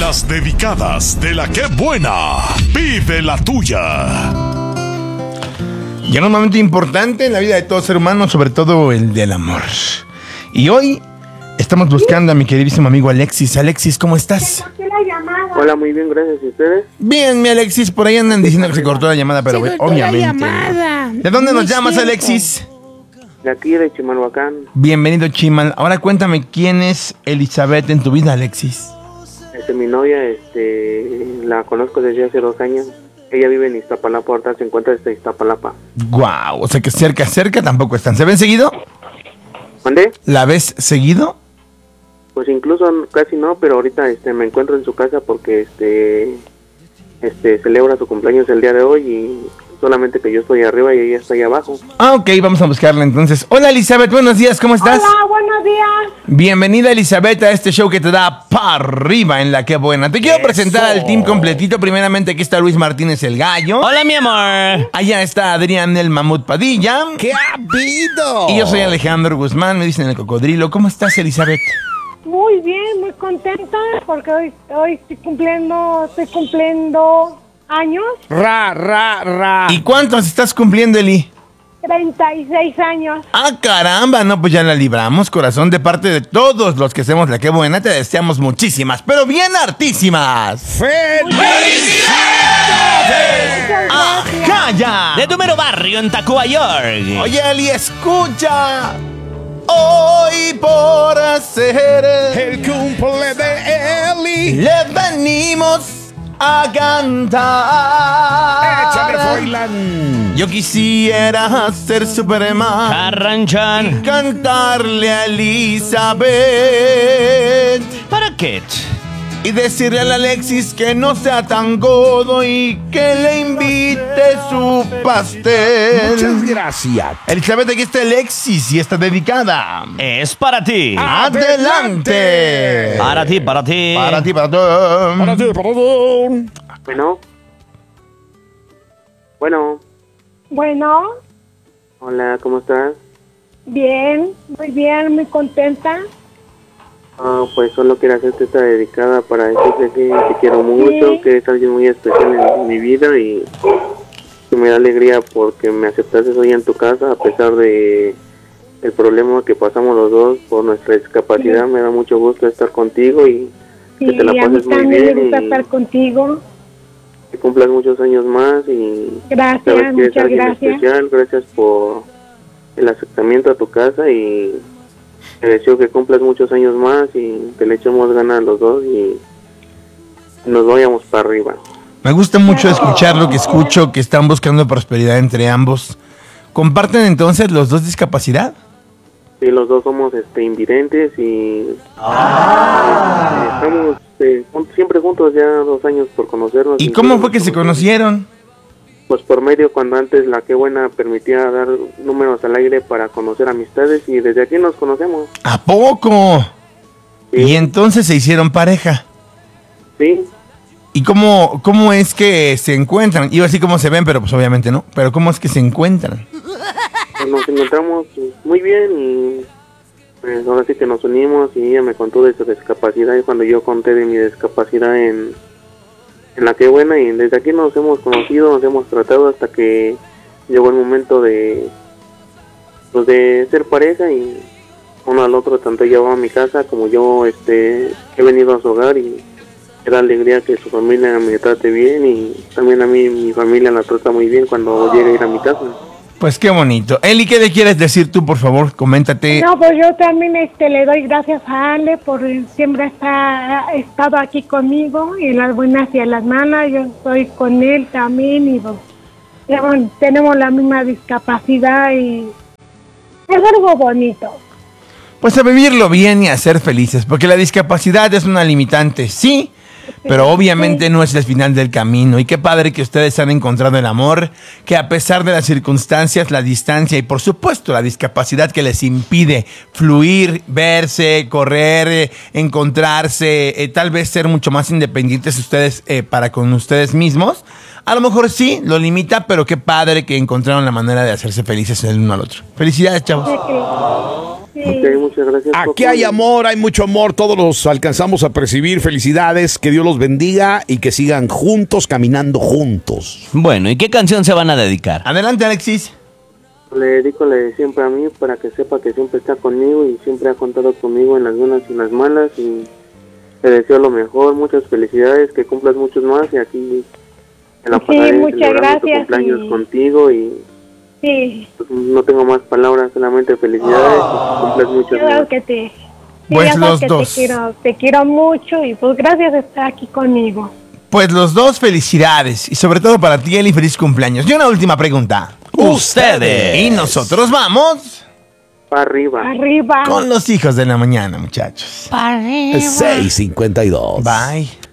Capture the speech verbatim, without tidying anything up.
Las dedicadas de la que buena. Vive la tuya. Llega un momento importante en la vida de todo ser humano, sobre todo el del amor. Y hoy estamos buscando a mi queridísimo amigo Alexis. Alexis, ¿cómo estás? Hola, muy bien, gracias. ¿Y ustedes? Bien, mi Alexis, por ahí andan diciendo que se cortó la llamada, pero Se cortó obviamente. la llamada. ¿De dónde No nos es llamas, cierto. Alexis? De aquí, de Chimalhuacán. Bienvenido, Chimal. Ahora cuéntame, ¿quién es Elizabeth en tu vida, Alexis? Este, mi novia, este, la conozco desde hace dos años. Ella vive en Iztapalapa, ahorita se encuentra desde Iztapalapa. Guau, o sea que cerca, cerca tampoco están. ¿Se ven seguido? ¿Mandé? ¿La ves seguido? Pues incluso casi no, pero ahorita este, me encuentro en su casa porque este, este, celebra su cumpleaños el día de hoy y solamente que yo estoy arriba y ella está ahí abajo. Ah, ok, vamos a buscarla entonces. Hola, Elizabeth, buenos días, ¿cómo estás? Hola, buenos días. Bienvenida, Elizabeth, a este show que te da para arriba en La Que Buena. Te quiero presentar al team completito. Primeramente, aquí está Luis Martínez el Gallo. Hola, mi amor. Allá está Adrián el Mamut Padilla. ¡Qué habido! Y yo soy Alejandro Guzmán, me dicen el cocodrilo. ¿Cómo estás, Elizabeth? Muy bien, muy contenta porque hoy, hoy estoy cumpliendo, estoy cumpliendo años, Ra, ra, ra. ¿Y cuántos estás cumpliendo, Eli? treinta y seis años. Ah, caramba, no, pues ya la libramos, corazón, de parte de todos los que hacemos La Que Buena. Te deseamos muchísimas, pero bien hartísimas. ¡Felicidades! ¡Ajá, ya! De tu mero barrio en Tacuba, York. Oye, Eli, escucha. Hoy por hacer El cumple de Eli. le venimos a cantar. Échale, Froilán. Yo quisiera ser Superman, Arranchan. cantarle a Elizabeth ¿Para qué? y decirle al Alexis que no sea tan godo y que le invite su pastel. Muchas gracias. Elizabeth, aquí está Alexis y está dedicada. Es para ti. ¡Adelante! Para ti, para ti. Para ti, para ti. Para ti, para ti. Bueno. Bueno. Bueno, Hola, ¿cómo estás? bien, muy bien, muy contenta. Ah, pues solo quiero hacerte esta dedicada para decirte que te quiero mucho, Sí. que es alguien muy especial en mi vida y que me da alegría porque me aceptaste hoy en tu casa a pesar de el problema que pasamos los dos por nuestra discapacidad. Sí. Me da mucho gusto estar contigo y que Sí, te la a mí pases muy también me bien gusta y estar contigo. que cumplas muchos años más y Gracias, sabes que eres muchas alguien gracias. especial. Gracias por el aceptamiento a tu casa y te deseo que cumplas muchos años más y que le echemos ganas a los dos y nos vayamos para arriba. Me gusta mucho escuchar lo que escucho, que están buscando prosperidad entre ambos. ¿Comparten entonces los dos discapacidad? Sí, los dos somos este, invidentes y este, estamos este, jun- siempre juntos ya dos años por conocernos. ¿Y cómo fue que se conocieron? Pues por medio cuando antes La Que Buena permitía dar números al aire para conocer amistades y desde aquí nos conocemos. ¿A poco? Sí. Y entonces se hicieron pareja. Sí, ¿Y cómo, cómo es que se encuentran? Iba así como se ven, pero pues obviamente no. Pero ¿cómo es que se encuentran? pues nos encontramos pues, muy bien y pues ahora sí que nos unimos y ella me contó de su discapacidad y cuando yo conté de mi discapacidad en, en La Que Buena y desde aquí nos hemos conocido, nos hemos tratado hasta que llegó el momento de pues de ser pareja y uno al otro, tanto ella va a mi casa como yo este he venido a su hogar y me da alegría que su familia me trate bien y también a mí mi familia la trata muy bien cuando llega a ir a mi casa. Pues qué bonito. Eli, ¿qué le quieres decir tú, por favor? Coméntate. No, pues yo también este, le doy gracias a Ale por siempre estar ha estado aquí conmigo, en las buenas y en las malas. Yo estoy con él también y pues, tenemos, tenemos la misma discapacidad y es algo bonito. Pues a vivirlo bien y a ser felices, porque la discapacidad es una limitante, sí, pero obviamente no es el final del camino. Y qué padre que ustedes han encontrado el amor, que a pesar de las circunstancias, la distancia y por supuesto la discapacidad que les impide fluir, verse, correr, eh, encontrarse, eh, tal vez ser mucho más independientes ustedes eh, para con ustedes mismos, a lo mejor sí, lo limita, pero qué padre que encontraron la manera de hacerse felices el uno al otro. Felicidades, chavos. Sí. Ok, muchas gracias. Aquí papá. hay amor, hay mucho amor, todos los alcanzamos a percibir. Felicidades, que Dios los bendiga y que sigan juntos, caminando juntos. Bueno, ¿y qué canción se van a dedicar? Adelante, Alexis. Le dedico la de siempre a mí para que sepa que siempre está conmigo y siempre ha contado conmigo en las buenas y en las malas. Y le deseo lo mejor, muchas felicidades, que cumplas muchos más. Y aquí en la Sí, pasaré muchas celebrando tu gracias, cumpleaños y- contigo. Y Sí, pues, no tengo más palabras, solamente felicidades. Y que cumplas muchos claro más. que te... Sí, Pues ya sabes los que dos. Te quiero, te quiero mucho y pues gracias por estar aquí conmigo. Pues los dos, felicidades. Y sobre todo para ti, Eli, feliz cumpleaños. Y una última pregunta. Ustedes. Y nosotros vamos Para arriba. Arriba. con los hijos de la mañana, muchachos. seis cincuenta y dos. Bye.